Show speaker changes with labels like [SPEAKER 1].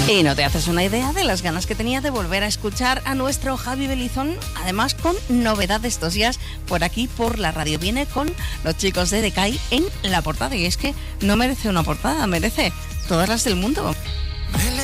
[SPEAKER 1] Y no te haces una idea de las ganas que tenía de volver a escuchar a nuestro Javi Belizón, además con novedad de estos días por aquí, por la radio. Viene con los chicos de Decay en la portada, y es que no merece una portada, merece todas las del mundo.